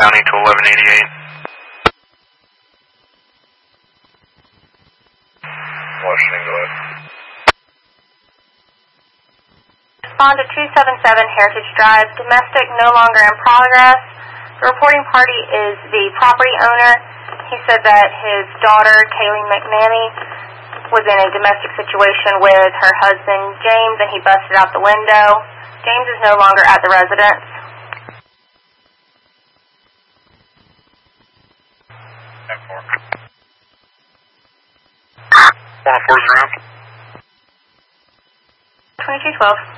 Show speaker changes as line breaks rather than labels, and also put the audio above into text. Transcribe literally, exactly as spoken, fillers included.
County to eleven eighty-eight. Washington, go ahead.
Respond to two seven seven Heritage Drive. Domestic no longer in progress. The reporting party is the property owner. He said that his daughter, Kaylee McManny, was in a domestic situation with her husband, James, and he busted out the window. James is no longer at the residence.
ten four. one oh four is around.
twenty-two twelve.